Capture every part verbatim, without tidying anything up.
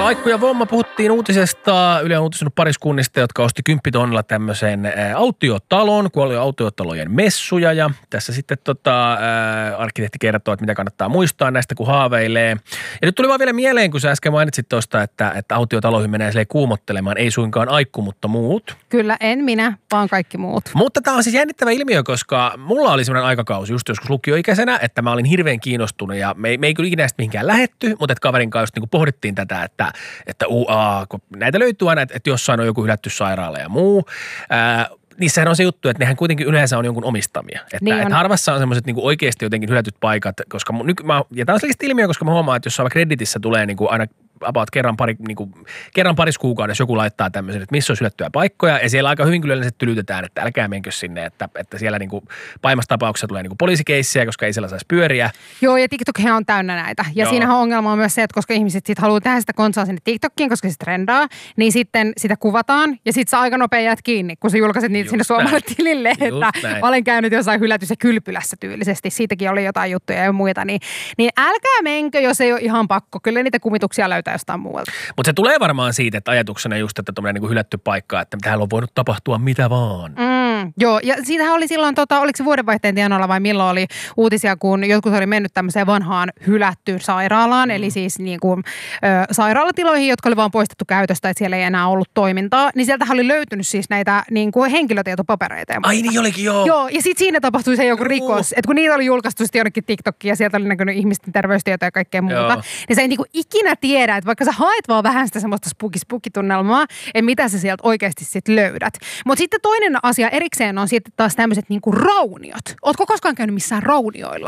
Tää Aikku ja Vomma puhuttiin uutisesta. Yle on uutisunut pariskunnista, jotka osti kymppitonnilla tämmöisen autiotalon, kun oli autiotalojen messuja. Ja tässä sitten tota, ää, arkkitehti kertoo, että mitä kannattaa muistaa näistä, kun haaveilee. Ja nyt tuli vaan vielä mieleen, kun sä äsken mainitsit tuosta, että, että autiotaloihin menee silleen kuumottelemaan. Ei suinkaan Aikku, mutta muut. Kyllä, en minä, vaan kaikki muut. Mutta tämä on siis jännittävä ilmiö, koska mulla oli semmoinen aikakausi just joskus lukioikäisenä, että mä olin hirveän kiinnostunut ja me ei, me ei kyllä ikinä mihinkään lähetty, mutta että kaverin kanssa niin pohdittiin tätä, että, että ua, kun näitä löytyy aina, että, että jossain on joku hylätty sairaala ja muu. Ää, niissähän on se juttu, että nehän kuitenkin yleensä on jonkun omistamia. Että, niin että harvassa on semmoiset niin oikeasti jotenkin hylätyt paikat, koska nyt mä, ja tämä on sellaista ilmiö, koska mä huomaan, että jossain Redditissä tulee niin kuin aina about kerran, pari, niin kuin, kerran paris kuukaudessa joku laittaa tämmöisen, että missä on hylättyjä paikkoja, ja siellä aika hyvin kyllä yleensä tylytetään, että älkää menkö sinne, että, että siellä niin kuin pahimmassa tapauksessa tulee niin kuin poliisikeissejä, koska ei siellä saisi pyöriä. Joo, ja TikTokhan on täynnä näitä. Ja Joo. siinähän ongelma on myös se, että koska ihmiset sitten haluaa tehdä sitä konsaa sinne TikTokiin, koska se trendaa, niin sitten sitä kuvataan, ja sitten sä aika nopea jäät kiinni, kun sä julkaiset niitä Just sinne suomalle tilille, että näin. Mä olen käynyt jossain hylätyssä kylpylässä tyylisesti, siitäkin oli jotain juttuja ja muita, niin, niin älkää menkö, jos ei ole ihan pakko. Kyllä niitä kumituksia löytää jostain muualta. Mutta se tulee varmaan siitä, että ajatuksena just, että tuommoinen niin hylätty paikka, että täällä on voinut tapahtua mitä vaan. Mm, joo, ja siitähän oli silloin, tota, oliko se vuodenvaihteen tienoilla vai milloin oli uutisia, kun jotkut oli mennyt tämmöiseen vanhaan hylättyyn sairaalaan, mm. eli siis niin kuin, ö, sairaalatiloihin, jotka oli vaan poistettu käytöstä, että siellä ei enää ollut toimintaa, niin sieltähän oli löytynyt siis näitä niin kuin henkilötietopapereita. Ja Ai niin olikin, joo. Joo, ja sitten siinä tapahtui se joku rikos, uh. että kun niitä oli julkaistu sitten jonnekin TikTokiin ja sieltä oli näkynyt ihmisten terveystietoja ja kaikkea muuta, joo. niin sä ei niin kuin ikinä tiedä, että vaikka sä haet vaan vähän sitä semmoista spooky-spooky-tunnelmaa, että mitä sä sieltä oikeasti sitten löydät. Mutta sitten toinen asia erikseen on sitten taas tämmöiset niinku rauniot. Ootko koskaan käynyt missään raunioilla?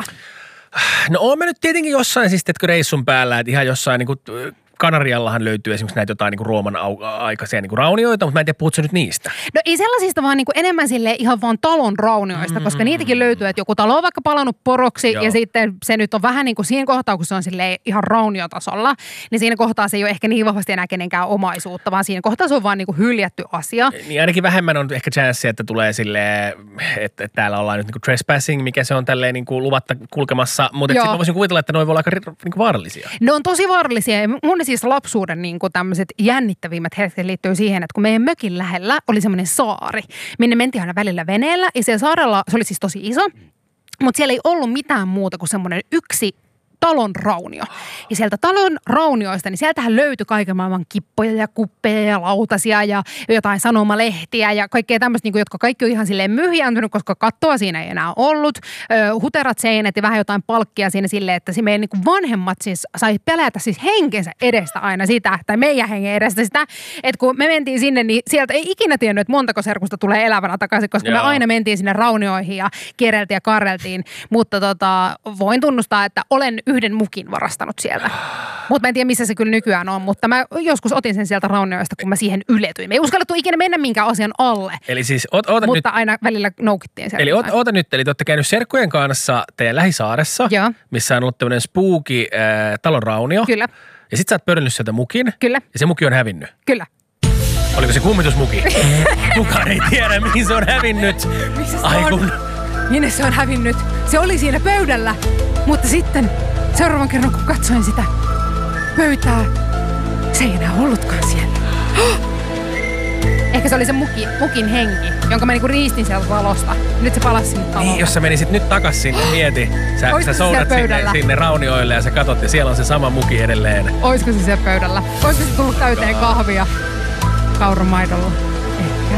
No oon mä nyt tietenkin jossain siis, teetkö reissun päällä, että ihan jossain niinku Kanariallahan löytyy esimerkiksi näitä jotain niinku Rooman aikaisia niinku raunioita, mutta mä en tiedä, puhutko nyt niistä? No ei sellaisista, vaan niinku enemmän silleen ihan vaan talon raunioista, mm-hmm. koska niitäkin löytyy, että joku talo on vaikka palannut poroksi Joo. ja sitten se nyt on vähän niin kuin siinä kohtaa, kun se on silleen ihan rauniotasolla, niin siinä kohtaa se ei ole ehkä niin vahvasti enää kenenkään omaisuutta, vaan siinä kohtaa se on vaan niinku hyljätty asia. Niin ainakin vähemmän on ehkä chanssi, että tulee silleen, että, että täällä ollaan nyt niinku trespassing, mikä se on tälleen niinku luvatta kulkemassa, mutta sitten mä voisin kuvitella, että noi voi olla aika niinku vaarallisia. Ne on tosi vaarallisia ja mun siis lapsuuden niin kuin tämmöiset jännittävimmät hetket liittyy siihen, että kun meidän mökin lähellä oli semmoinen saari, minne mentiin aina välillä veneellä ja siellä saarella, se oli siis tosi iso, mutta siellä ei ollut mitään muuta kuin semmoinen yksi talon raunio. Ja sieltä talon raunioista, niin sieltähän löytyi kaiken maailman kippoja ja kuppeja ja lautasia ja jotain sanomalehtiä ja kaikkea tämmöistä, niin jotka kaikki on ihan silleen myhjääntynyt, koska kattoa siinä ei enää ollut. Ö, huterat seinät ja vähän jotain palkkia siinä silleen, että se meidän niin vanhemmat siis sai pelätä siis henkensä edestä aina sitä, tai meidän hengen edestä sitä, että kun me mentiin sinne, niin sieltä ei ikinä tiennyt, että montako serkusta tulee elävänä takaisin, koska Joo. me aina mentiin sinne raunioihin ja kierreltiin ja karreltiin, mutta tota, voin tunnustaa, että olen yhden mukin varastanut sieltä. Mutta mä en tiedä, missä se kyllä nykyään on, mutta mä joskus otin sen sieltä raunioista, kun mä siihen yletyin. Me ei uskallettu ikinä mennä minkään asian alle. Eli siis, oot, oota mutta nyt. aina välillä noukittiin sieltä. Eli oot, oota nyt, eli te olette käynyt serkkujen kanssa teidän lähisaaressa, Joo. missä on ollut tämmöinen spooky äh, talon raunio. Kyllä. Ja sit sä oot pörnnyt sieltä mukin. Kyllä. Ja se muki on hävinnyt. Kyllä. Oliko se kummitusmuki? Kukaan ei tiedä, mihin se on hävinnyt. Missä se Ai, on? Kun... Minne se on hävinnyt? Se oli siinä pöydällä, mutta sitten seuraavan kerran, kun katsoin sitä pöytää, se ei enää ollutkaan siellä. Ehkä se oli se muki, mukin henki, jonka mä niinku riistin sieltä valosta. Nyt se palasi sinne taloon. Niin, jos sä menisit nyt takas sinne, mieti. Sä, sä soudat sinne, sinne raunioille ja sä katot ja siellä on se sama muki edelleen. Oisko se siellä pöydällä? Oisko se tullut täyteen kahvia kauromaidolla?